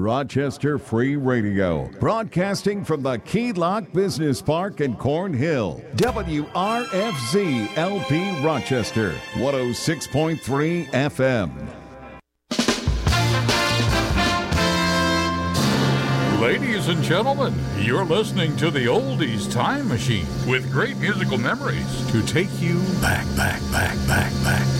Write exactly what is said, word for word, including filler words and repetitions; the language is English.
Rochester Free Radio, broadcasting from the Key Lock Business Park in Cornhill. W R F Z L P Rochester, one oh six point three F M. Ladies and gentlemen, you're listening to the Oldies Time Machine with great musical memories to take you back, back, back, back, back, back.